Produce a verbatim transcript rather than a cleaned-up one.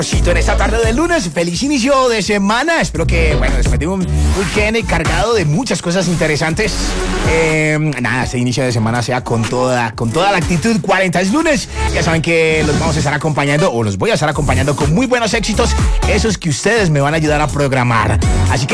En esta tarde de lunes, feliz inicio de semana. Espero que, bueno, después de un weekend cargado de muchas cosas interesantes, eh, nada, este inicio de semana sea con toda, con toda la actitud. cuarenta es lunes. Ya saben que los vamos a estar acompañando, o los voy a estar acompañando con muy buenos éxitos, esos que ustedes me van a ayudar a programar. Así que